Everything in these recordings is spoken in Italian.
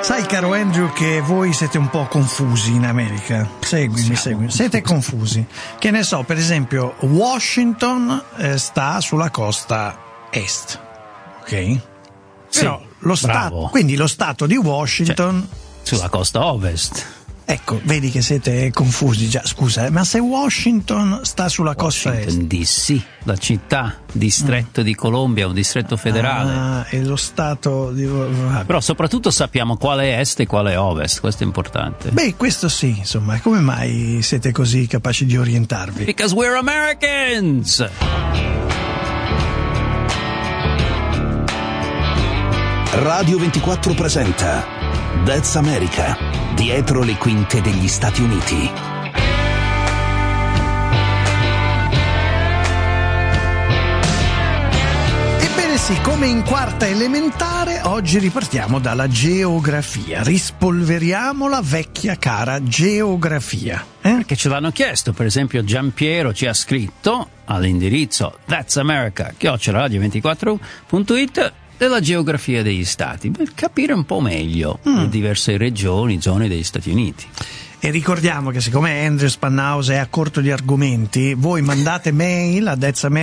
Sai, caro Andrew, che voi siete un po' confusi in America. Seguimi. Siete confusi. Che ne so, per esempio, Washington sta sulla costa est, ok? Però quindi lo stato di Washington, sulla costa ovest. Ecco, vedi che siete confusi già. Scusa, ma se Washington sta sulla costa est? Washington DC, la città, distretto di Columbia, un distretto federale. E lo stato di... Però soprattutto sappiamo quale è est e quale è ovest, questo è importante. Beh, questo sì, insomma. Come mai siete così capaci di orientarvi? Because we're Americans! Radio 24 presenta That's America, dietro le quinte degli Stati Uniti. Ebbene sì, come in quarta elementare, oggi ripartiamo dalla geografia. Rispolveriamo la vecchia cara geografia. Perché ce l'hanno chiesto, per esempio Giampiero ci ha scritto all'indirizzo that'samerica@radio24.it della geografia degli stati, per capire un po' meglio le diverse regioni, zone degli Stati Uniti. E ricordiamo che siccome Andrew Spanhouse è a corto di argomenti, voi mandate mail a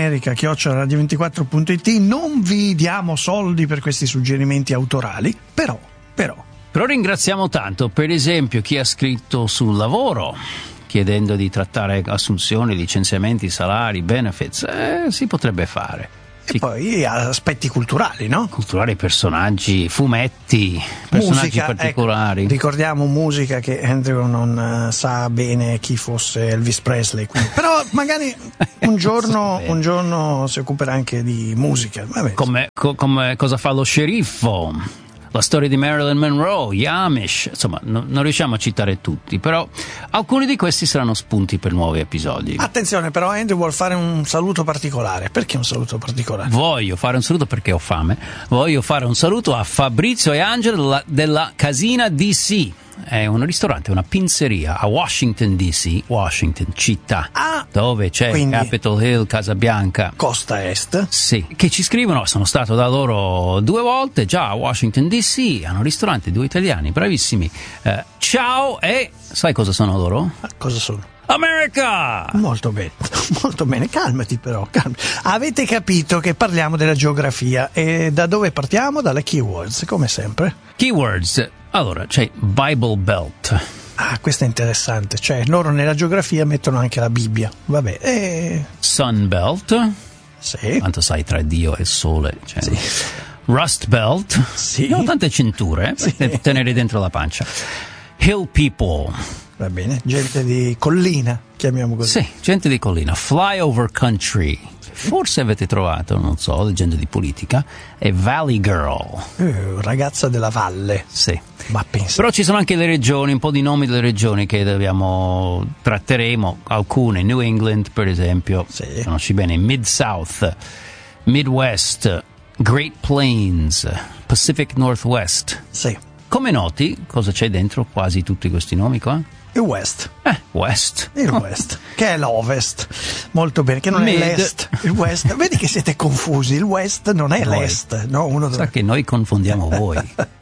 that'samerica@radio24.it, non vi diamo soldi per questi suggerimenti autorali, però ringraziamo tanto, per esempio, chi ha scritto sul lavoro, chiedendo di trattare assunzioni, licenziamenti, salari, benefits, si potrebbe fare. E poi aspetti culturali, no? Culturali, personaggi, fumetti, personaggi musica, particolari. Ecco, ricordiamo musica, che Andrew non sa bene chi fosse Elvis Presley, quindi. Però magari un giorno si occuperà anche di musica. Vabbè. Come cosa fa lo sceriffo, la storia di Marilyn Monroe, gli Amish, insomma non riusciamo a citare tutti, però alcuni di questi saranno spunti per nuovi episodi. Attenzione però, Andrew vuol fare un saluto particolare. Perché un saluto particolare? Voglio fare un saluto perché ho fame. Voglio fare un saluto a Fabrizio e Angela della Casina DC. È un ristorante, una pizzeria a Washington DC, Washington città, dove c'è Capitol Hill, Casa Bianca, costa est. Sì, che ci scrivono, sono stato da loro 2 volte già a Washington DC, hanno un ristorante, 2 italiani bravissimi. Ciao, e sai cosa sono loro? Cosa sono? America! Molto bene, molto bene, calmati però, calmati. Avete capito che parliamo della geografia, e da dove partiamo? Dalle keywords, come sempre. Keywords, allora c'è Bible Belt. Questo è interessante, cioè loro nella geografia mettono anche la Bibbia, vabbè. Sun Belt, sì. Quanto sai tra Dio e il Sole, cioè. Sì. Rust Belt, sì. Ho tante cinture per tenere dentro la pancia. Hill People, va bene, gente di collina, chiamiamo così. Sì, gente di collina. Flyover Country, forse avete trovato, non so, leggendo di politica, e Valley Girl, ragazza della valle. Sì. Ma pensa. Però ci sono anche le regioni, un po' di nomi delle regioni che tratteremo, alcune. New England, per esempio, sì. Conosci bene. Mid-South, Midwest, Great Plains, Pacific Northwest. Sì. Come noti, cosa c'è dentro quasi tutti questi nomi qua? Il West. West. Il West, che è l'Ovest. Molto bene, che non è l'Est. Il West. Vedi che siete confusi, il West non è l'Est. No, Sa che noi confondiamo voi.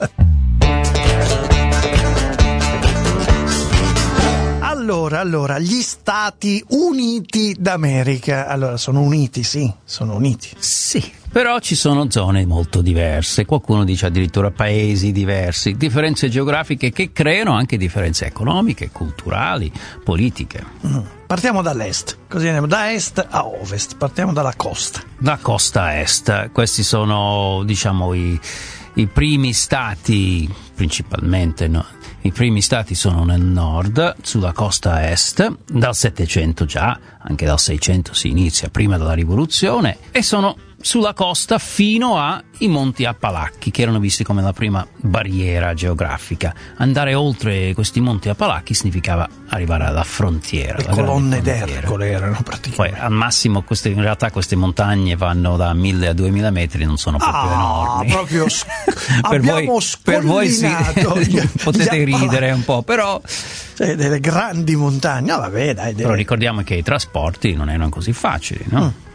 Allora, gli Stati Uniti d'America. Allora, sono uniti, sì, sono uniti. Sì, però ci sono zone molto diverse, qualcuno dice addirittura paesi diversi, differenze geografiche che creano anche differenze economiche, culturali, politiche. Partiamo dall'est, così andiamo da est a ovest, partiamo dalla costa. La costa est, questi sono, diciamo, i primi stati, principalmente, no? I primi stati sono nel nord, sulla costa est, dal 700 già, anche dal 600 si inizia, prima della rivoluzione, e sono sulla costa fino ai Monti Appalachi, che erano visti come la prima barriera geografica. Andare oltre questi Monti Appalachi significava arrivare alla frontiera. Le colonne d'Ercole erano praticamente. Poi al massimo in realtà queste montagne vanno da 1000 a 2000 metri, non sono proprio enormi. Proprio per voi sì, potete ridere un po', però delle grandi montagne. No, vabbè, dai. Però ricordiamo che i trasporti non erano così facili, no?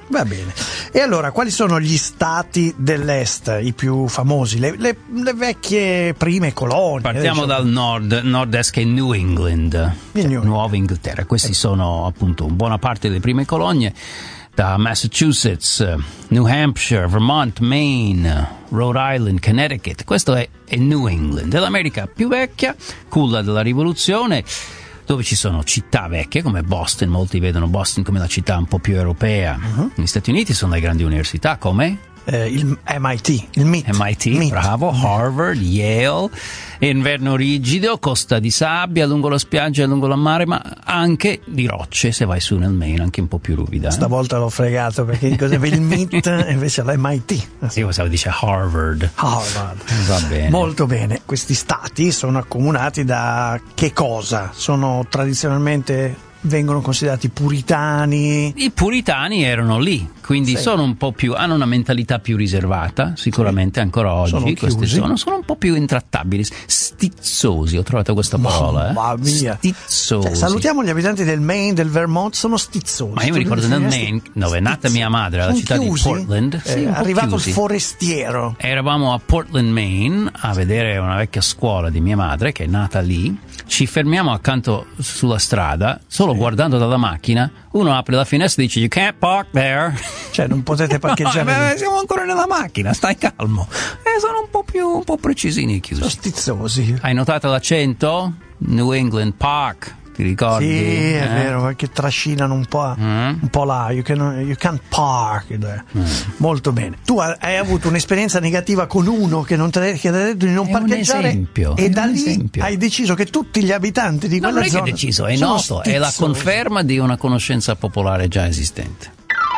Va bene. E allora, quali sono gli stati dell'est, i più famosi, le vecchie prime colonie? Partiamo dal nord-est, che è New England, Nuova Inghilterra. Questi sono appunto buona parte delle prime colonie, da Massachusetts, New Hampshire, Vermont, Maine, Rhode Island, Connecticut. Questo è New England, è l'America più vecchia, culla della rivoluzione, dove ci sono città vecchie come Boston. Molti vedono Boston come la città un po' più europea. Negli Stati Uniti sono le grandi università come il MIT, il MIT, bravo, Harvard, Yale. Inverno rigido, costa di sabbia lungo la spiaggia e lungo il mare, ma anche di rocce se vai su nel Maine, anche un po' più ruvida. Stavolta l'ho fregato, perché cos'è il MIT invece l'MIT. Sì, cosa dice Harvard. Va bene. Molto bene. Questi stati sono accomunati da che cosa? Sono tradizionalmente, vengono considerati puritani. I puritani erano lì, quindi sono un po' più, hanno una mentalità più riservata, sicuramente ancora oggi. Queste sono un po' più intrattabili, stizzosi. Ho trovato questa parola. Mamma mia. Stizzosi. Cioè, salutiamo gli abitanti del Maine, del Vermont, sono stizzosi. Ma io mi ricordo nel Maine, dove è nata mia madre, alla città di Portland. È arrivato il forestiero. Eravamo a Portland, Maine, a vedere una vecchia scuola di mia madre che è nata lì. Ci fermiamo accanto sulla strada, solo guardando dalla macchina. Uno apre la finestra e dice: "You can't park there." Cioè, non potete parcheggiare. No, siamo ancora nella macchina, stai calmo. Sono un po' precisini e chiusi. Sono stizzosi. Hai notato l'accento? New England Park, ti ricordi? Sì, è vero, perché trascinano un po' là. You can't park there. Molto bene. Tu hai avuto un'esperienza negativa con uno che non ti ha detto di non parcheggiare, e da lì hai deciso che tutti gli abitanti di quella zona. Non è che deciso, è noto, è la conferma di una conoscenza popolare già esistente.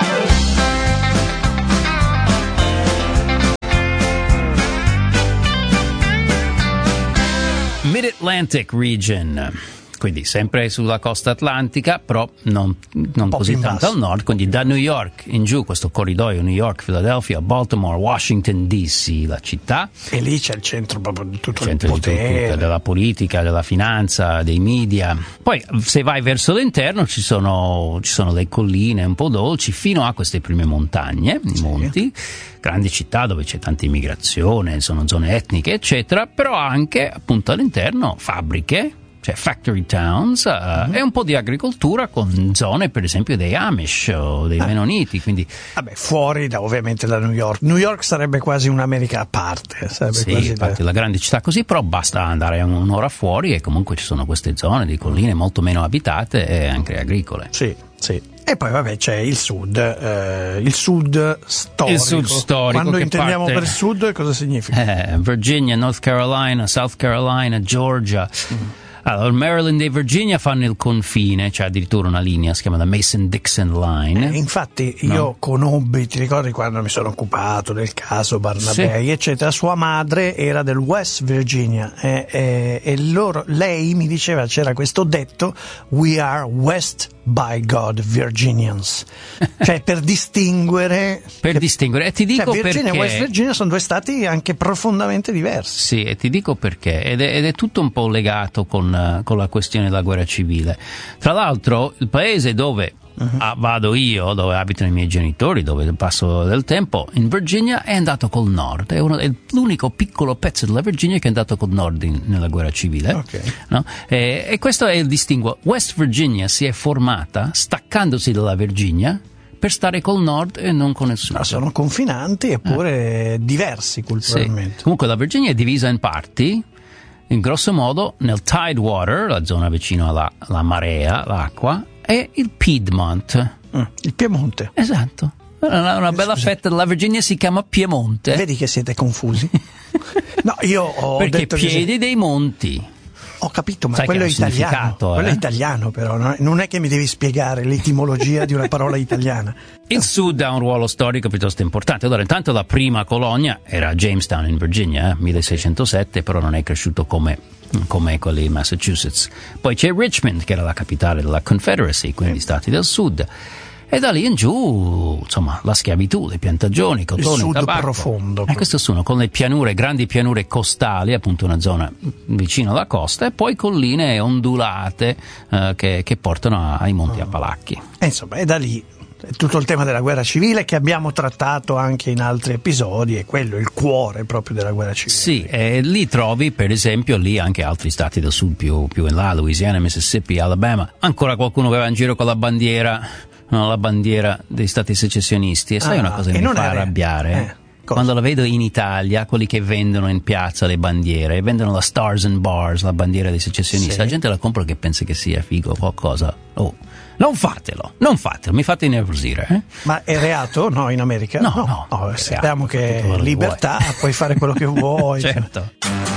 Mid-Atlantic region, quindi sempre sulla costa atlantica, però non così tanto al nord, quindi da New York in giù, questo corridoio New York, Philadelphia, Baltimore, Washington DC, la città. E lì c'è il centro proprio di tutto il potere. Tutto, della politica, della finanza, dei media. Poi se vai verso l'interno ci sono le colline un po' dolci, fino a queste prime montagne, i monti. Grandi città dove c'è tanta immigrazione, sono zone etniche, eccetera, però anche appunto all'interno fabbriche, cioè factory towns, e un po' di agricoltura con zone per esempio dei Amish o dei Mennoniti, quindi fuori ovviamente da New York. New York sarebbe quasi un'America a parte, infatti la grande città così, però basta andare un'ora fuori e comunque ci sono queste zone di colline molto meno abitate e anche agricole. Sì. E poi c'è il sud storico. Il sud storico. Quando intendiamo per sud, cosa significa? Virginia, North Carolina, South Carolina, Georgia. Allora, Maryland e Virginia fanno il confine, c'è addirittura una linea, si chiama la Mason-Dixon Line. Infatti io conobbi, ti ricordi quando mi sono occupato del caso Barnabei, eccetera, sua madre era del West Virginia e lei mi diceva, c'era questo detto: "We are West by God Virginians", cioè per distinguere. E ti dico Virginia perché. E West Virginia sono due stati anche profondamente diversi. Sì, e ti dico perché, ed è tutto un po' legato con la questione della guerra civile. Tra l'altro il paese dove vado io, dove abitano i miei genitori, dove passo del tempo, in Virginia, è andato col nord, è l'unico piccolo pezzo della Virginia che è andato col nord nella guerra civile, no? E questo è il distinguo. West Virginia si è formata staccandosi dalla Virginia per stare col nord e non con il sud. Ma sono confinanti eppure diversi culturalmente. Sì. Comunque la Virginia è divisa in parti, in grosso modo nel Tidewater, la zona vicino alla marea, l'acqua, e il Piedmont. Il Piemonte. Esatto. Una bella fetta della Virginia si chiama Piemonte. Vedi che siete confusi? No, io ho perché detto piedi dei monti. Ho capito, ma sai quello è italiano. Quello è italiano, però non è che mi devi spiegare l'etimologia di una parola italiana. Il sud ha un ruolo storico piuttosto importante. Allora, intanto la prima colonia era Jamestown in Virginia, 1607, però non è cresciuto come quelli in Massachusetts. Poi c'è Richmond, che era la capitale della Confederacy, quindi gli stati del sud. E da lì in giù, insomma, la schiavitù, le piantagioni, cotone, il tabacco. profondo. E queste sono con le pianure, grandi pianure costali, appunto una zona vicino alla costa, e poi colline ondulate che portano ai Monti Appalacchi. E insomma, è da lì tutto il tema della guerra civile che abbiamo trattato anche in altri episodi, è quello il cuore proprio della guerra civile. Sì, lì trovi per esempio lì anche altri stati del sud più in là, Louisiana, Mississippi, Alabama, ancora qualcuno che va in giro con la bandiera dei stati secessionisti, e sai una cosa che mi fa arrabbiare? Quando la vedo in Italia, quelli che vendono in piazza le bandiere, vendono la Stars and Bars, la bandiera dei secessionisti, la gente la compra che pensa che sia figo qualcosa. Non fatelo, mi fate innervosire. Ma è reato? No, in America? No, sappiamo che è libertà, puoi fare quello che vuoi. Certo.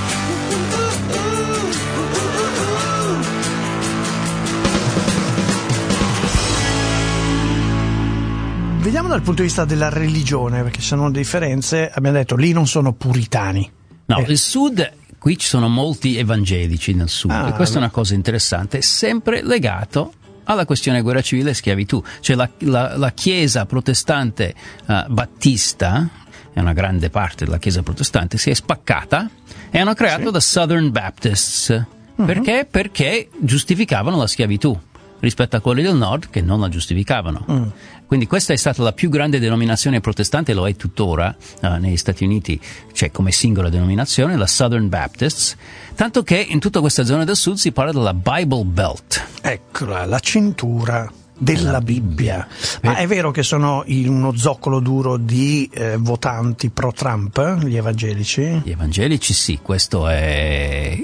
Vediamo dal punto di vista della religione, perché ci sono differenze. Abbiamo detto, lì non sono puritani. No, il sud, qui ci sono molti evangelici nel sud, e questa è una cosa interessante, sempre legato alla questione guerra civile e schiavitù. Cioè la chiesa protestante battista, è una grande parte della chiesa protestante, si è spaccata e hanno creato the Southern Baptists. Perché? Perché giustificavano la schiavitù rispetto a quelli del nord che non la giustificavano. Quindi questa è stata la più grande denominazione protestante, lo è tuttora negli Stati Uniti, c'è come singola denominazione la Southern Baptists, tanto che in tutta questa zona del sud si parla della Bible Belt. Eccola, la cintura della Bibbia. Ma è vero che sono uno zoccolo duro di votanti pro-Trump, gli evangelici? Gli evangelici sì, questo è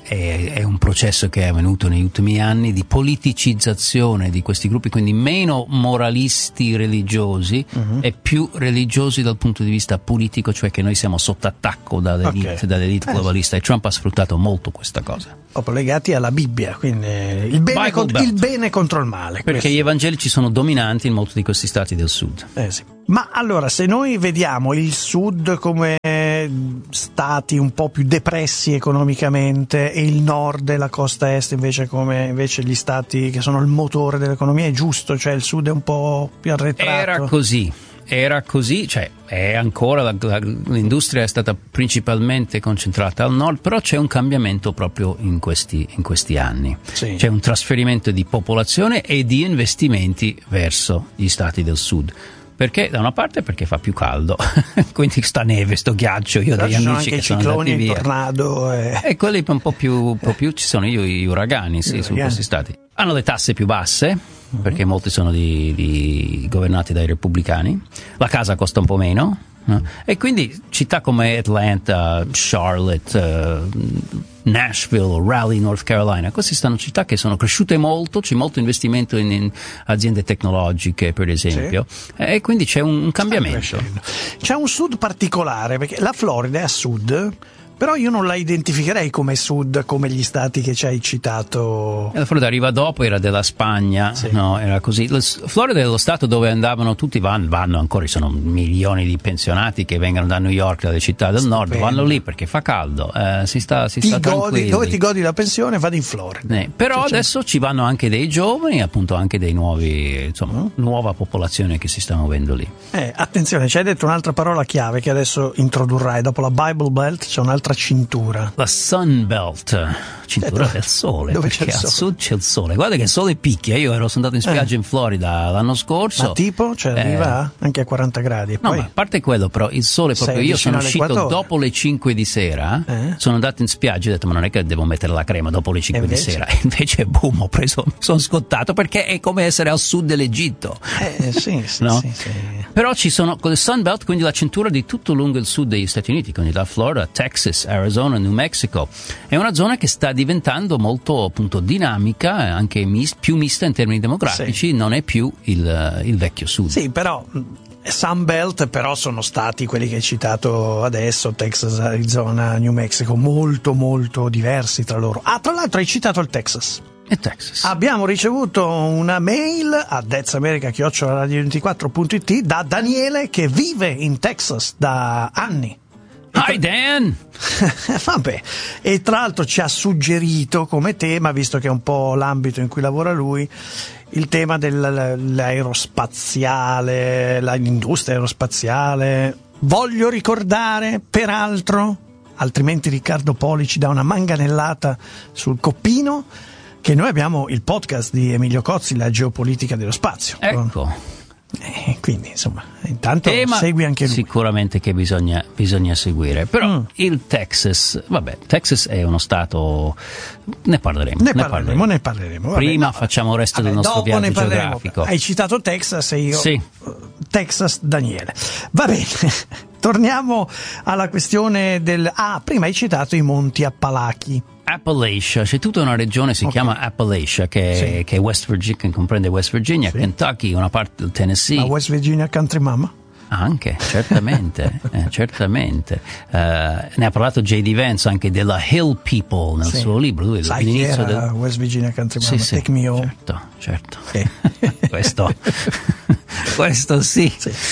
un processo che è avvenuto negli ultimi anni di politicizzazione di questi gruppi, quindi meno moralisti religiosi e più religiosi dal punto di vista politico, cioè che noi siamo sotto attacco dall'elite globalista, e Trump ha sfruttato molto questa cosa. Legati alla Bibbia, quindi il bene contro il male. Perché gli evangelici sono dominanti in molti di questi stati del sud. Sì. Ma allora, se noi vediamo il sud come stati un po' più depressi economicamente e il nord e la costa est invece come gli stati che sono il motore dell'economia, è giusto? Cioè il sud è un po' più arretrato? Era così, cioè è ancora l'industria è stata principalmente concentrata al nord, però c'è un cambiamento proprio in questi anni. Sì. C'è un trasferimento di popolazione e di investimenti verso gli stati del sud. Perché da una parte perché fa più caldo, quindi sta neve, sto ghiaccio, io ho degli amici che sono andati via. Tornado e quelli un po' più ci sono gli uragani, sì, su questi stati. Hanno le tasse più basse, perché molti sono governati dai repubblicani, la casa costa un po' meno, no? E quindi città come Atlanta, Charlotte, Nashville, Raleigh, North Carolina, queste sono città che sono cresciute molto, c'è molto investimento in aziende tecnologiche per esempio, e quindi c'è un cambiamento. C'è un sud particolare, perché la Florida è a sud, però io non la identificherei come sud, come gli stati che ci hai citato. La Florida arriva dopo, era della Spagna, no, era così. La Florida è lo stato dove andavano tutti, vanno ancora, ci sono milioni di pensionati che vengono da New York, dalle città del nord, vanno lì perché fa caldo, si sta tranquilli. Dove ti godi la pensione, vado in Florida. Però adesso ci vanno anche dei giovani, appunto anche dei nuovi, insomma, nuova popolazione che si sta muovendo lì. Attenzione, ci hai detto un'altra parola chiave che adesso introdurrai, dopo la Bible Belt c'è un'altra cintura. La Sun Belt, cintura del sole, dove perché c'è il sole? Al sud c'è il sole. Guarda che il sole picchia, io ero andato in spiaggia in Florida l'anno scorso. Ma tipo, arriva anche a 40 gradi. E no, poi ma a parte quello, però il sole proprio, io sono uscito dopo le 5 di sera, sono andato in spiaggia e ho detto ma non è che devo mettere la crema dopo le 5 di sera, e invece boom, sono scottato, perché è come essere al sud dell'Egitto. Sì, no? sì. Però ci sono con il Sun Belt, quindi la cintura di tutto lungo il sud degli Stati Uniti, quindi da Florida, Texas, Arizona, New Mexico. È una zona che sta diventando molto appunto dinamica, anche più mista in termini demografici, non è più il vecchio sud. Sì, però Sun Belt però sono stati quelli che hai citato adesso, Texas, Arizona, New Mexico, molto molto diversi tra loro. Tra l'altro hai citato il Texas. E Texas. Abbiamo ricevuto una mail a thatsamerica@radio24.it da Daniele, che vive in Texas da anni. Hi Dan! Vabbè, e tra l'altro ci ha suggerito come tema, visto che è un po' l'ambito in cui lavora lui, il tema dell'aerospaziale, l'industria aerospaziale. Voglio ricordare, peraltro, altrimenti Riccardo Poli ci dà una manganellata sul coppino, che noi abbiamo il podcast di Emilio Cozzi, La geopolitica dello spazio. Ecco. Quindi insomma, intanto segui anche lui. Sicuramente che bisogna seguire, però il Texas è uno stato, ne parleremo. Prima facciamo il resto del nostro viaggio geografico. Hai citato Texas e io sì. Texas Daniele, va bene. Torniamo alla questione prima hai citato i monti Appalachi. Appalachia, c'è tutta una regione si chiama Appalachia che è West Virginia, che comprende West Virginia, Kentucky, una parte del Tennessee. La West Virginia Country Mama? Anche, certamente, certamente. Ne ha parlato J.D. Vance anche della Hill People nel suo libro. Lui sai chi era West Virginia Country Mama? Sì, Take Me Home. Certo. Questo sì.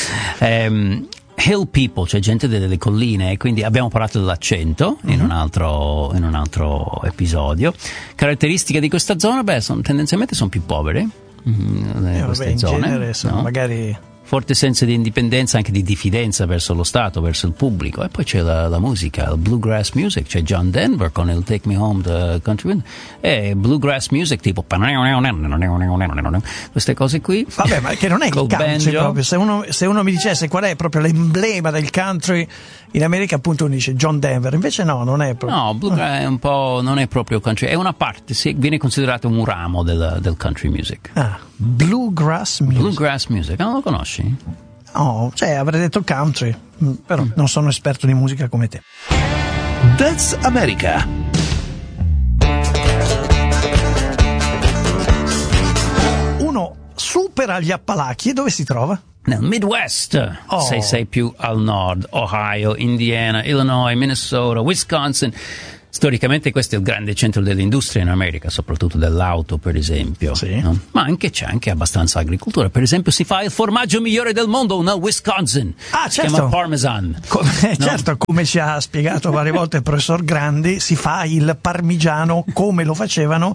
Hill People, cioè gente delle colline, e quindi abbiamo parlato dell'accento in un altro episodio. Caratteristiche di questa zona, tendenzialmente sono più povere queste zone, in genere sono magari forte senso di indipendenza, anche di diffidenza verso lo Stato, verso il pubblico. E poi c'è la musica, il bluegrass music, c'è John Denver con il Take Me Home the Country Wind, e bluegrass music tipo queste cose qui. Vabbè, ma che non è il country proprio. Se uno mi dicesse qual è proprio l'emblema del country in America, appunto uno dice John Denver, invece no, non è proprio. No, bluegrass è un po', non è proprio country, è una parte, viene considerato un ramo del country music. Bluegrass music. Bluegrass music, non lo conosci? No, avrei detto country, però non sono esperto di musica come te. That's America. Uno supera gli Appalachi e dove si trova? Nel Midwest, se sei più al nord, Ohio, Indiana, Illinois, Minnesota, Wisconsin. Storicamente questo è il grande centro dell'industria in America, soprattutto dell'auto, per esempio. Sì. No? Ma c'è anche abbastanza agricoltura. Per esempio si fa il formaggio migliore del mondo nel Wisconsin. Certo. Si chiama Parmesan. Certo, come ci ha spiegato varie volte il professor Grandi, si fa il parmigiano come lo facevano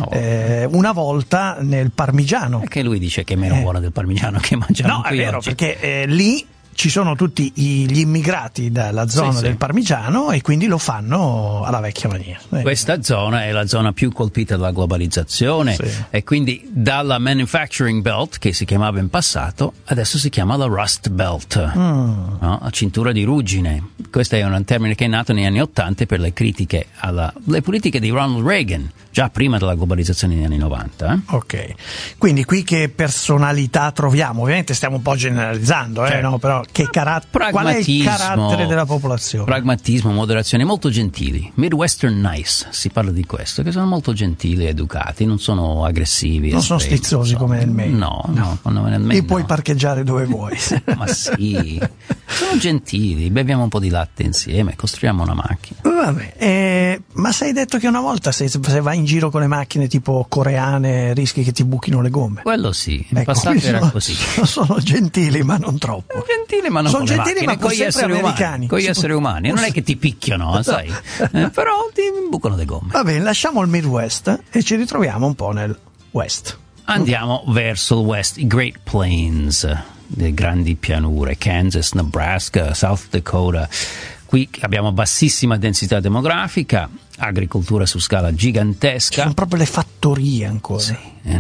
una volta nel Parmigiano. Perché lui dice che è meno buono del parmigiano che mangiamo qui. No, è vero, oggi. perché lì ci sono tutti gli immigrati dalla zona del Parmigiano e quindi lo fanno alla vecchia maniera. Questa zona è la zona più colpita dalla globalizzazione e quindi dalla manufacturing belt, che si chiamava in passato, adesso si chiama la Rust Belt, no? La cintura di ruggine. Questo è un termine che è nato negli anni '80 per le critiche alle politiche di Ronald Reagan, già prima della globalizzazione negli anni '90. Ok, quindi qui che personalità troviamo? Ovviamente stiamo un po' generalizzando, no? Però qual è il carattere della popolazione? Pragmatismo, moderazione, molto gentili. Midwestern nice, si parla di questo, che sono molto gentili, educati, non sono aggressivi. Non sono stizzosi come nel Maine. No, nel Maine. E puoi parcheggiare dove vuoi. Ma sì, sono gentili, beviamo un po' di latte insieme, costruiamo una macchina. Vabbè, ma sei detto che una volta se vai in giro con le macchine tipo coreane rischi che ti buchino le gomme? Quello sì, in passato era così. Sono gentili ma non troppo. Ma non sono con gentili macchine, ma con gli esseri umani. Con gli esseri umani, non è che ti picchiano, sai, però ti bucano le gomme. Va bene, lasciamo il Midwest e ci ritroviamo un po' nel West. Andiamo verso il West, i Great Plains, le grandi pianure, Kansas, Nebraska, South Dakota. Qui abbiamo bassissima densità demografica, agricoltura su scala gigantesca. Sono proprio le fattorie ancora. Sì,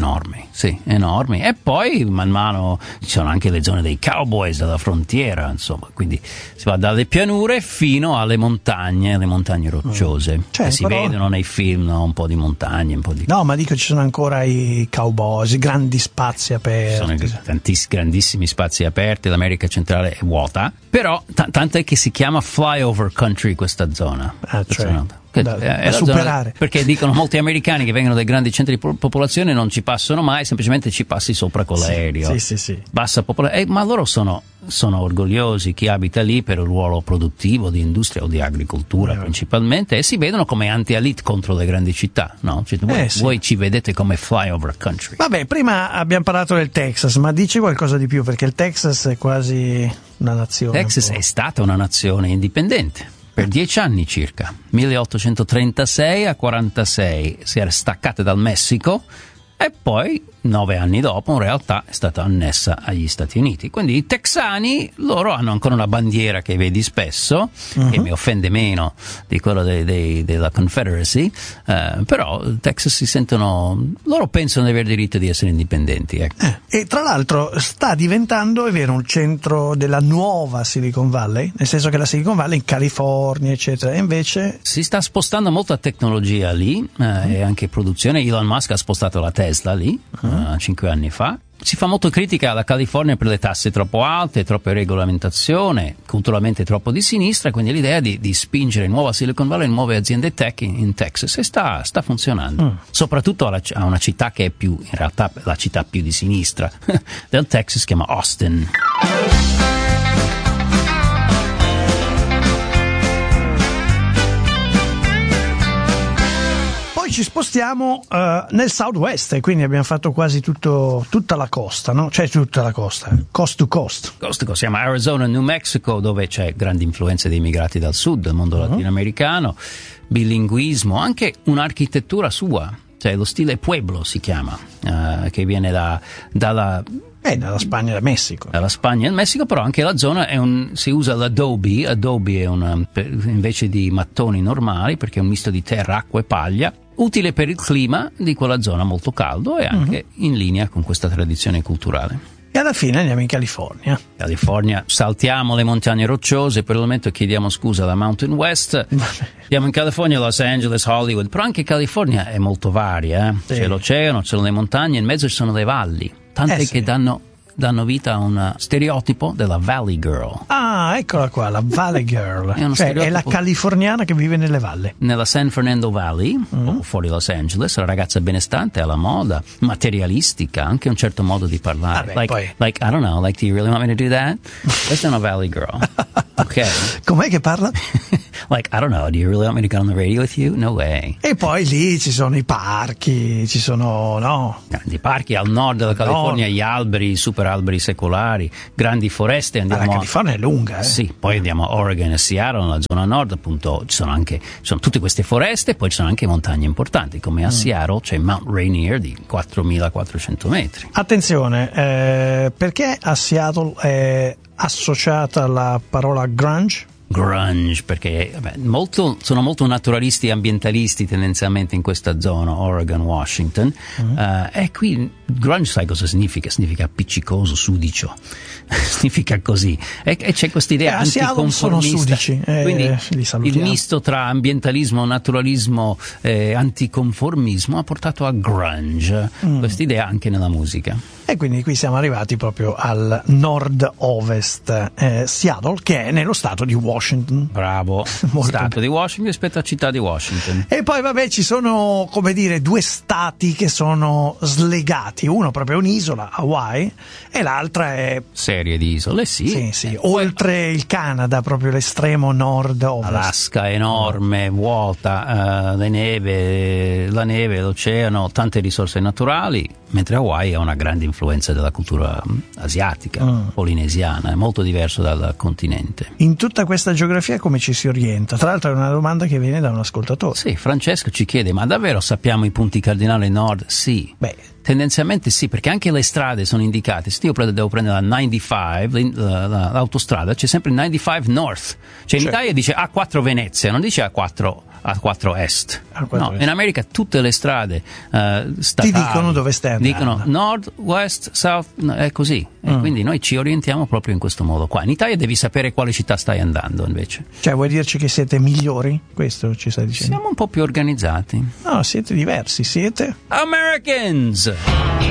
enormi. E poi man mano ci sono anche le zone dei cowboys della frontiera, insomma, quindi si va dalle pianure fino alle montagne rocciose. Che si vedono nei film, no? Un po' di montagne, un po' di... No, ma dico ci sono ancora i cowboys, i grandi spazi aperti. Sono grandissimi spazi aperti, l'America centrale è vuota, però tanto è che si chiama flyover country questa zona. Da superare, perché dicono molti americani che vengono dai grandi centri di popolazione non ci passano mai, semplicemente ci passi sopra con l'aereo. Sì. Bassa popolazione, ma loro sono orgogliosi, chi abita lì, per il ruolo produttivo di industria o di agricoltura principalmente, e si vedono come anti-elite contro le grandi città, no? Cioè, voi ci vedete come flyover country. Vabbè, prima abbiamo parlato del Texas, ma dici qualcosa di più, perché il Texas è quasi una nazione. Texas è stata una nazione indipendente per 10 anni circa, 1836 a 46, si era staccata dal Messico e poi 9 anni dopo in realtà è stata annessa agli Stati Uniti. Quindi i texani, loro hanno ancora una bandiera che vedi spesso, che mi offende meno di quello della Confederacy, però Texas si sentono, loro pensano di aver diritto di essere indipendenti. Ecco. E tra l'altro sta diventando, è vero, un centro della nuova Silicon Valley, nel senso che la Silicon Valley in California eccetera, e invece si sta spostando molta tecnologia lì, e anche produzione. Elon Musk ha spostato la Tesla lì 5 anni fa. Si fa molto critica alla California per le tasse troppo alte, troppe regolamentazione, culturalmente troppo di sinistra, quindi l'idea di spingere nuova Silicon Valley, nuove aziende tech in Texas, e sta funzionando. Soprattutto a una città che è più, in realtà la città più di sinistra del Texas, si chiama Austin. Ci spostiamo nel Southwest, e quindi abbiamo fatto quasi tutta la costa, no? Cioè tutta la costa, coast to coast. Coast to coast, siamo Arizona, New Mexico, dove c'è grande influenza dei immigrati dal sud, del mondo latinoamericano, bilinguismo, anche un'architettura sua, cioè lo stile Pueblo si chiama, che viene dalla Spagna e dal Messico. Dalla Spagna e il Messico, però anche la zona si usa l'adobe. Adobe è invece di mattoni normali, perché è un misto di terra, acqua e paglia, utile per il clima di quella zona molto caldo e anche in linea con questa tradizione culturale. E alla fine andiamo in California. California, saltiamo le montagne rocciose, per il momento chiediamo scusa alla Mountain West. Andiamo in California, Los Angeles, Hollywood, però anche California è molto varia. Sì. C'è l'oceano, ci sono le montagne, in mezzo ci sono le valli, tante che danno vita a un stereotipo della Valley Girl. Ah, eccola qua, la Valley Girl. È la californiana che vive nelle valli. Nella San Fernando Valley, fuori Los Angeles, la ragazza benestante, alla moda, materialistica, anche un certo modo di parlare. Like, I don't know, like, do you really want me to do that? Questa è una Valley Girl. Ok. Com'è che parla? Like, I don't know, do you really want me to get on the radio with you? No way. E poi lì ci sono i parchi, ci sono, grandi parchi al nord della California, gli alberi, super alberi secolari, grandi foreste. La California è lunga, Sì, poi andiamo a Oregon e Seattle, nella zona nord, appunto, ci sono tutte queste foreste, poi ci sono anche montagne importanti, come a Seattle c'è Mount Rainier di 4.400 metri. Attenzione, perché a Seattle è associata la parola grunge? Grunge, perché sono molto naturalisti e ambientalisti tendenzialmente in questa zona, Oregon, Washington, e qui grunge sai cosa significa? Significa appiccicoso, sudicio, significa così, e c'è questa idea anticonformista, quindi il misto tra ambientalismo, naturalismo, anticonformismo ha portato a grunge, questa idea anche nella musica. E quindi qui siamo arrivati proprio al nord-ovest, Seattle, che è nello stato di Washington. Bravo, stato di Washington rispetto a città di Washington. E poi ci sono, come dire, due stati che sono slegati, uno proprio è un'isola, Hawaii, e l'altra è serie di isole, sì. Oltre il Canada, proprio l'estremo nord-ovest. Alaska enorme, vuota, la neve, l'oceano, tante risorse naturali, mentre Hawaii ha una grande influenza della cultura asiatica, polinesiana, è molto diverso dal continente. In tutta questa geografia come ci si orienta? Tra l'altro è una domanda che viene da un ascoltatore. Sì, Francesco ci chiede, ma davvero sappiamo i punti cardinali nord? Sì. Tendenzialmente sì, perché anche le strade sono indicate. Se io devo prendere la 95, l'autostrada, c'è sempre 95 North. Cioè in Italia dice A4 Venezia, non dice A4 Est. No, in America tutte le strade statali ti dicono dove stai andando. Dicono Nord, West, South, è così. E quindi noi ci orientiamo proprio in questo modo qua. In Italia devi sapere quale città stai andando invece. Cioè vuoi dirci che siete migliori? Questo ci stai dicendo? Siamo un po' più organizzati. No, siete diversi, siete Americans!